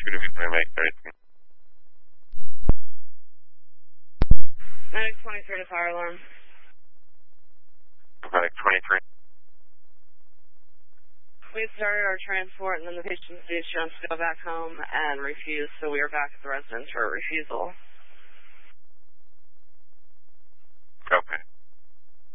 to be Medic 33. Medic 23 to fire alarm. Medic 23. We started our transport and then the patient chose to go back home and refused, so we are back at the residence for a refusal.